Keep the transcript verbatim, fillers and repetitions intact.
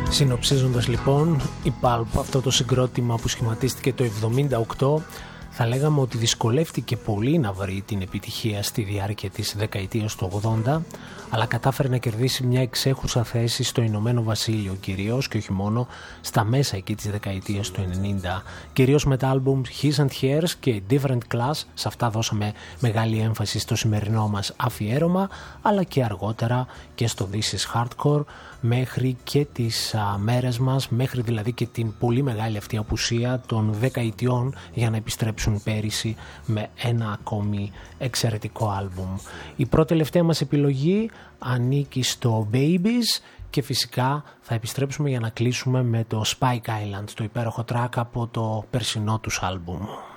Συνοψίζοντας λοιπόν, η Pulp, αυτό το συγκρότημα που σχηματίστηκε το εβδομήντα οκτώ, θα λέγαμε ότι δυσκολεύτηκε πολύ να βρει την επιτυχία στη διάρκεια της δεκαετίας του ογδόντα, αλλά κατάφερε να κερδίσει μια εξέχουσα θέση στο Ηνωμένο Βασίλειο κυρίως, και όχι μόνο, στα μέσα εκεί της δεκαετίας του ενενήντα, κυρίως με τα άλμπουμ His and Hers και Different Class. Σε αυτά δώσαμε μεγάλη έμφαση στο σημερινό μας αφιέρωμα, αλλά και αργότερα και στο This is Hardcore, μέχρι και τις α, μέρες μας, μέχρι δηλαδή και την πολύ μεγάλη αυτή απουσία των δεκαετιών, για να επιστρέψουν πέρυσι με ένα ακόμη εξαιρετικό άλμπουμ. Η πρώτη τελευταία μας επιλογή ανήκει στο Babies και φυσικά θα επιστρέψουμε για να κλείσουμε με το Spike Island, το υπέροχο track από το περσινό τους άλμπουμ.